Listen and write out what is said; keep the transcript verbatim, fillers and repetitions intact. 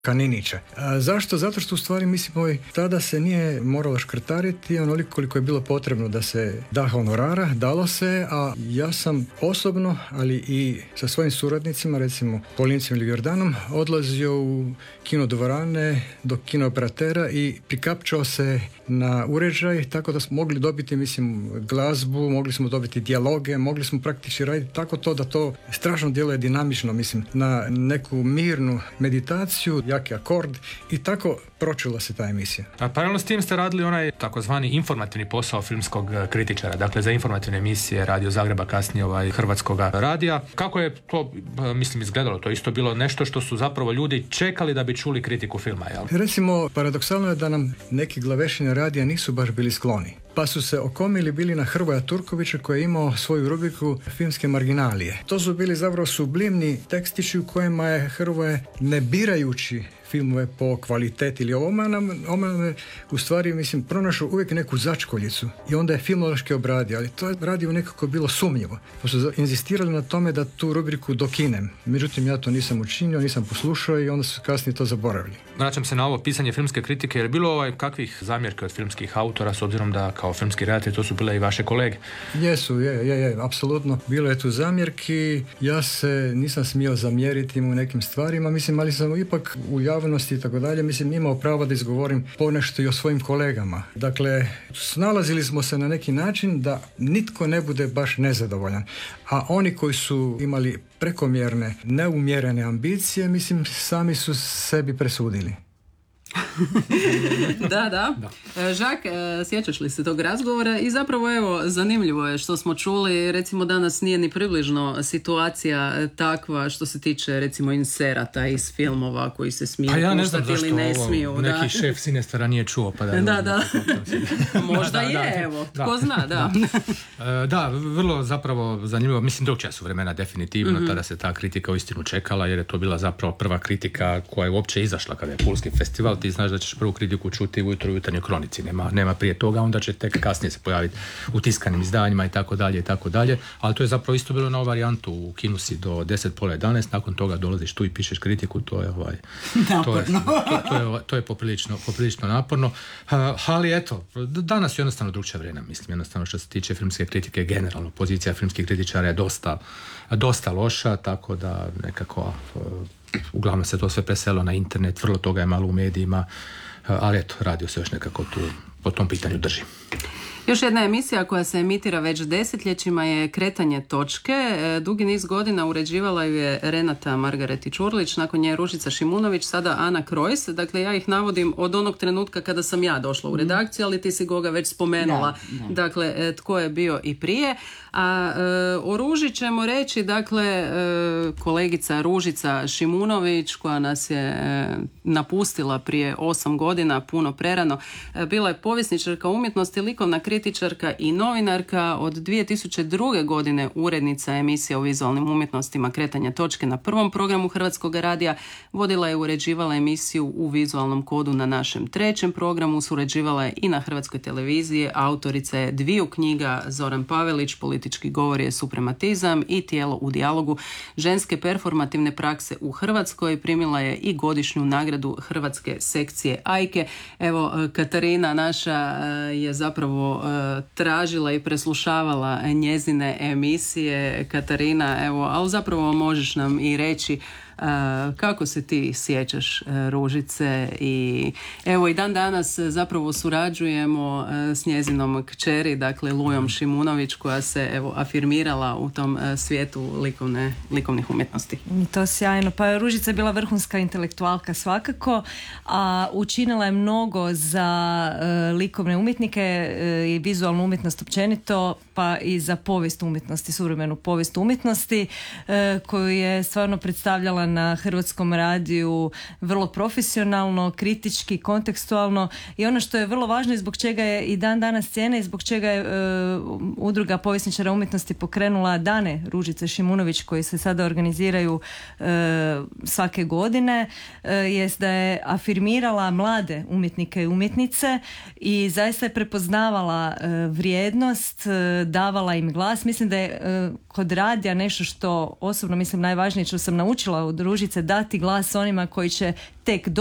Kaninića. A zašto? Zato što u stvari mislim tada se nije moralo škrtariti onoliko koliko je bilo potrebno da se da honorara, dalo se, a ja sam osobno, ali i sa svojim suradnicima, recimo Polincem ili Jordanom, odlazio u kinodvorane do kinooperatera i prikapčao se na uređaj, tako da smo mogli dobiti, mislim, glazbu, mogli smo dobiti dijaloge, mogli smo praktički raditi tako to da to strašno djeluje dinamično, mislim, na neku mirnu meditaciju, jaki akord i tako pročula se ta emisija. A paralelno s tim ste radili onaj takozvani informativni posao filmskog kritičara, dakle za informativne emisije Radio Zagreba, kasnije ovaj Hrvatskog radija. Kako je to, mislim, izgledalo? To je isto bilo nešto što su zapravo ljudi čekali da bi čuli kritiku filma, jel? Recimo, paradoksalno je da nam neki glavešine radija nisu baš bili skloni. Pa su se okomili bili na Hrvoja Turkovića koji je imao svoju rubriku Filmske marginalije. To su bili zapravo sublimni tekstići u kojima je Hrvoje, ne birajući filmove po kvaliteti ili ovome, nam je u stvari, mislim, pronašao uvijek neku začkoljicu i onda je filmološki obradio, ali to je radio nekako bilo sumnjivo. Pa su inzistirali na tome da tu rubriku dokinem. Međutim, ja to nisam učinio, nisam poslušao i onda su kasnije to zaboravili. Vraćam se na ovo pisanje filmske kritike. Je li bilo ovaj kakvih zamjerki od filmskih autora, s obzirom da kao filmski redatelj to su bile i vaše kolege? Jesu, je, je, je, apsolutno. Bilo je tu zamjerki. Ja se nisam smio zamjeriti im u nekim stvarima, mislim, ali sam ipak u javnosti i tako dalje, mislim, imao pravo da izgovorim ponešto i o svojim kolegama. Dakle, snalazili smo se na neki način da nitko ne bude baš nezadovoljan. A oni koji su imali prekomjerne, neumjerene ambicije, mislim, sami su sebi presudili. da, da. da. Žak, sjećaš li se tog razgovora? I zapravo, evo, zanimljivo je što smo čuli, recimo danas nije ni približno situacija takva što se tiče, recimo, inserata iz filmova koji se smiju ja puštati ili ne ovo, smiju. Neki da. šef Sinestara nije čuo, pa da... Da, da. Možda da, je, da, evo, da. tko zna, da. da, vrlo zapravo zanimljivo, mislim, drugčija su vremena definitivno, mm-hmm. tada se ta kritika uistinu čekala, jer je to bila zapravo prva kritika koja je uopće izašla kada je Pulski festival. Ti znaš da ćeš prvu kritiku čuti ujutro u Jutarnjoj kronici, nema, nema prije toga, onda će tek kasnije se pojaviti u tiskanim izdanjima i tako dalje i tako dalje, ali to je zapravo isto bilo na ovu varijantu, u kinu si do deset pola jedanaest, nakon toga dolaziš tu i pišeš kritiku, to je ovaj to je, to, to je, to je poprilično, poprilično naporno, uh, ali eto, danas je jednostavno drugčija vremena, mislim, jednostavno što se tiče filmske kritike, generalno pozicija filmskih kritičara je dosta, dosta loša, tako da nekako uh, uglavnom se to sve preselo na internet, vrlo toga je malo u medijima, ali eto, radio se još nekako tu po tom pitanju drži. Još jedna emisija koja se emitira već desetljećima je Kretanje točke. Dugi niz godina uređivala ju je Renata Margareti-Čurlić, nakon nje Ružica Šimunović, sada Ana Krojs. Dakle, ja ih navodim od onog trenutka kada sam ja došla u redakciju, ali ti si Goga već spomenula. Da, da. Dakle, tko je bio i prije. A e, o Ruži ćemo reći, dakle, e, kolegica Ružica Šimunović, koja nas je e, napustila prije osam godina, puno prerano, e, bila je povjesničarka umjetnosti, likovna kritičarka i novinarka. Od dvije tisuće druge. godine urednica emisije o vizualnim umjetnostima Kretanja točke na prvom programu Hrvatskog radija. Vodila je i uređivala emisiju u vizualnom kodu na našem trećem programu. Surađivala je i na Hrvatskoj televiziji. Autorica je dviju knjiga, Zoran Pavelić, Politički govor je suprematizam i Tijelo u dijalogu, ženske performativne prakse u Hrvatskoj. Primila je i godišnju nagradu Hrvatske sekcije Ajke. Evo, Katarina naša je zapravo tražila i preslušavala njezine emisije. Katarina, evo, ali zapravo možeš nam i reći Uh, kako se ti sjećaš uh, Ružice i evo i dan danas zapravo surađujemo uh, s njezinom kćeri, dakle Lujom Šimunović, koja se evo afirmirala u tom uh, svijetu likovne, likovnih umjetnosti. To sjajno. Pa Ružica je bila vrhunska intelektualka svakako, a učinila je mnogo za uh, likovne umjetnike uh, i vizualnu umjetnost općenito, pa i za povijest umjetnosti, suvremenu povijest umjetnosti uh, koju je stvarno predstavljala na Hrvatskom radiju vrlo profesionalno, kritički, kontekstualno i ono što je vrlo važno i zbog čega je i dan danas cijene i zbog čega je uh, Udruga povjesničara umjetnosti pokrenula Dane Ružice Šimunović koji se sada organiziraju uh, svake godine, uh, jest da je afirmirala mlade umjetnike i umjetnice i zaista je prepoznavala uh, vrijednost, uh, davala im glas. Mislim da je uh, kod radija nešto što osobno mislim najvažnije što sam naučila od Ružice dati glas onima koji će tek